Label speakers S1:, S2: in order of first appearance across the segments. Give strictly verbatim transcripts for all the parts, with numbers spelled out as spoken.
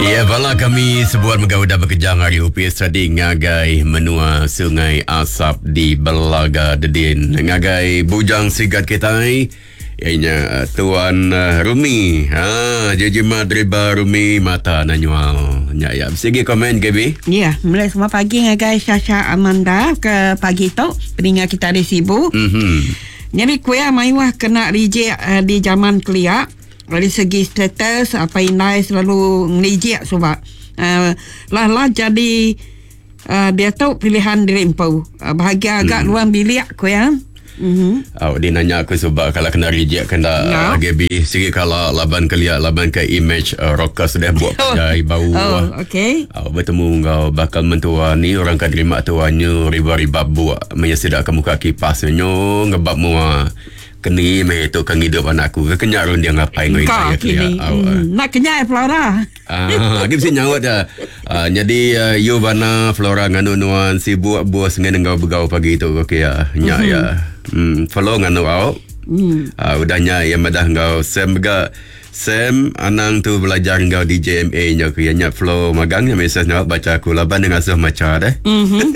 S1: Ya, bala kami sebuat megawai berkejang hari upi tadi ngagai menua Sungai Asap di Belaga Dedin. Ngagai bujang sigat kita ianya Tuan uh, Rumi. Ha, Jeje Madriba Rumi mata nanyual. Ya, ya. Segi komen Gaby.
S2: Ya, mulai semua pagi ngagai Syasha Amanda ke pagi tu. Peningat kita di Sibu.
S1: Mhm.
S2: Jadi kuya maiwah kena reject uh, di zaman kuliah. Dari segi status apa indai selalu ngejek sebab uh, lah lah jadi uh, dia tahu pilihan diri empau uh, bahagia agak hmm. luar bilik ko ya. Mhm.
S1: Oh, dia nanya aku sebab kalau kena reject kena
S2: no.
S1: uh, Gaby sikit kalau laban kelia laban ke image uh, rocker sudah buat jai bau.
S2: Oh, okey.
S1: Oh, bertemu kau bakal mentua ni orang kan terima tuannya riba-riba buat menyesedak ke muka kipasnya ngebab mua keni meh tu kan hidup anakku kenyak run dia ngapain ngoi saya
S2: kini hmm. nak kenyak Flora
S1: ah dia mesti nyawat dah uh, jadi uh, you bana Flora nganu nuan si buat bos ngan ngau begau pagi tu okey ya nyak ya hmm follow nganu au hmm uh, udahnya yang madah ngau sem ga Sam anang tu belajar ngau di J M A nya ku nya flow magang nya mesej nak baca aku laban dengan asuh maca dah. Mhm.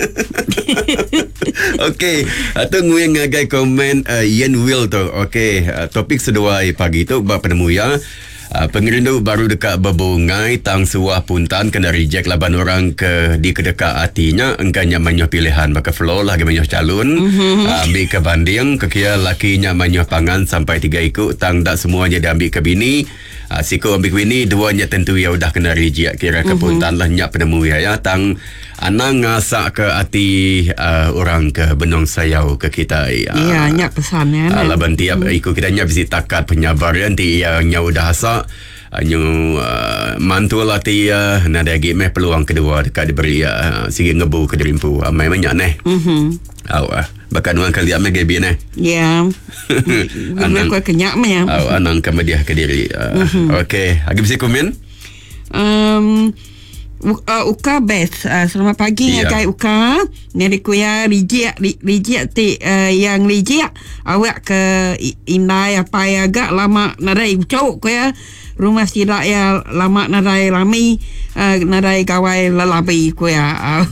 S1: Okey, atau ngui ngagai komen uh, Ian Will tu. Okey, uh, topik seduai pagi tu bab penemu ya. Uh, pengerindu baru dekat berbungai tang suah puntan kena reject laban orang ke di kedekat hatinya engkanya manyuh pilihan maka flow lah ke manyuh calon mm-hmm. uh, ambil ke banding kekia lakinya manyuh pangan sampai tiga ikut tang tak semuanya dia ambil ke bini uh, siku ambil ke bini duanya tentu ya udah kena reject kira ke puntan mm-hmm. lah nyak penemu ya ya tang anang ngasak ke hati uh, orang ke benong sayau ke kita ya
S2: uh, nyak pesan ya
S1: uh, laban tiap mm-hmm. ikut kita nyak bisi takat penyabar nanti yang nya udah asak Anyu uh, mantu lah tia nada lagi meh peluang kedua dekat diberi uh, sigi ngebu ke dirimpu amai banyak neh. Mhm. Aw ah bahkan orang kali amai gabi neh.
S2: Ya. Anang ko kenyak meh.
S1: Aw anang kemediah ke diri. Uh, mm-hmm. Okey, agi bisi komen?
S2: Um Uh, Uka best uh, selamat pagi yeah. Kai Uka ni kuya reject reject ti uh, yang reject awak ke indai apa ya agak lama nadai cok kuya rumah sidak ya lama nadai rami uh, nadai kawai lelabi kuya uh,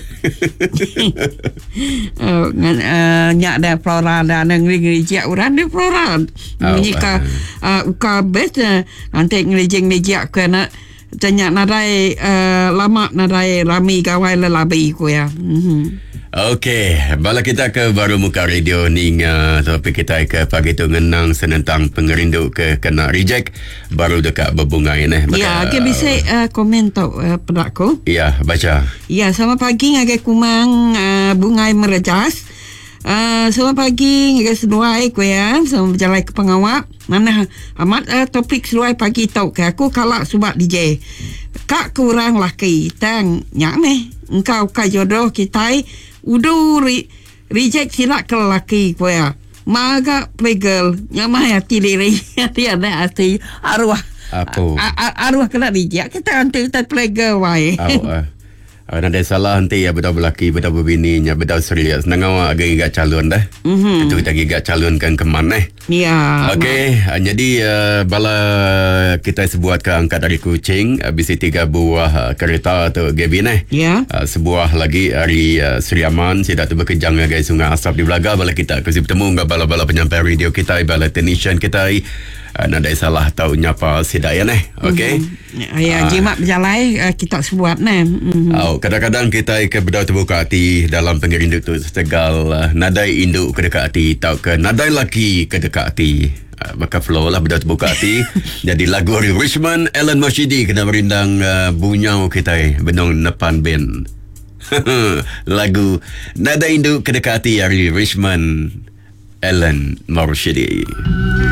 S2: uh, uh, nyak da Flora da nang reject uran di Flora oh, jika uh, Uka best uh, nanti ngerejeng reject kuya tanya nadai uh, lama nadai rami kawai lelabi ko ya. Mhm.
S1: Okey, bala kita ke baru muka radio ni uh, topik kita ke pagi tu ngenang senentang pengerindu ke kena reject baru dekat berbungai ni.
S2: Ya, ke bisa uh, komen tu uh, pedakku.
S1: Ya, baca.
S2: Ya, selamat pagi ngagai kumang uh, bungai merejas. Uh, selamat pagi ngagai seduai ko ya. Selamat berjalan ke pengawak. Mana amat uh, topik seluai pagi tau ke aku kalak subak D J kak kurang laki tang nyak meh engkau ka jodoh kita udu re, reject silak ke laki ko ya maga playgirl nyamah hati diri hati ada hati arwah
S1: apa
S2: arwah kena reject kita anti kita playgirl wae
S1: oh, Uh, ada salah nanti ya betul berlaki betul berbininya betul serius nangawa agak-agak calon dah mm-hmm. itu kita agak calonkan ke mana
S2: ya
S1: okey uh, jadi uh, bala kita sebuat ke angkat dari Kuching uh, bisi tiga buah uh, kereta tu Gaby eh
S2: ya
S1: uh, sebuah lagi hari uh, Sri Aman sidak tu berkejang ngagai Sungai Asap di Belaga bala kita kasi bertemu dengan bala-bala penyampai radio kita bala technician kita Uh, nak ada salah tahu nyapa sidak ya neh okey
S2: mm-hmm. ya uh, jimat berjalan uh, kita sebuat neh mm-hmm.
S1: oh, kadang-kadang kita ke berdau terbuka hati dalam pengerindu tu setegal uh, nadai induk ke dekat hati tau ke nadai laki ke dekat hati uh, maka flow lah berdau terbuka hati jadi lagu dari Richmond Ellen Moshidi kena merindang uh, bunyau kita benong nepan band lagu nadai induk ke dekat hati dari Richmond Ellen Moshidi.